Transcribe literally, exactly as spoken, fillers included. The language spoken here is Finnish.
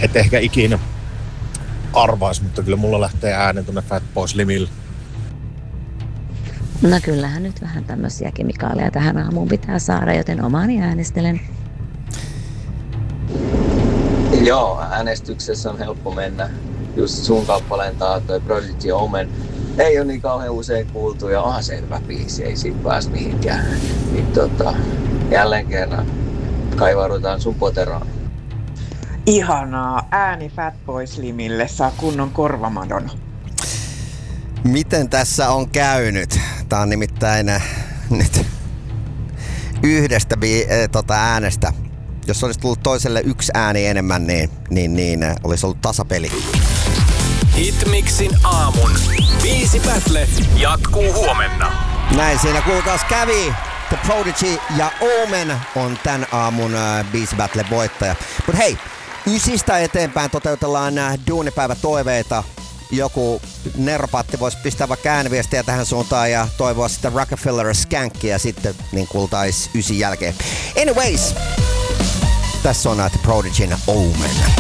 et ehkä ikinä arvaisi, mutta kyllä mulla lähtee äänen tuonne Fatboy Slimille. No kyllähän nyt vähän tämmöisiä kemikaaleja tähän aamuun pitää saada, joten omaani äänestelen. Joo, äänestyksessä on helppo mennä. Just sun kappaleen taa toi Prodigy Omen. Ei ole niin kauhean usein kuultu ja onhan selvä biisi, ei siitä pääs mihinkään. Niin tota, jälleen kerran kaivaudutaan sun poteroon. Ihanaa, ääni Fatboy Slimille saa kunnon korvamadon. Miten tässä on käynyt? Tää on nimittäin äh, nyt yhdestä bi- äh, tota äänestä. Jos olisi tullut toiselle yksi ääni enemmän, niin, niin, niin äh, olisi ollut tasapeli. Hitmixin aamun biisi battle jatkuu huomenna. Näin siinä kuulkaas kävi. The Prodigy ja Omen on tän aamun äh, biisi battle voittaja. Mut hei, ysistä eteenpäin toteutellaan äh, duunipäivätoiveita. Joku nerpatti voisi pistää vaikka ääniviestiä tähän suuntaan ja toivoa sitten Rockefeller Skankia sitten niin kuultais ysin jälkeen. Anyways, tässä on näitä Prodigyn Omen.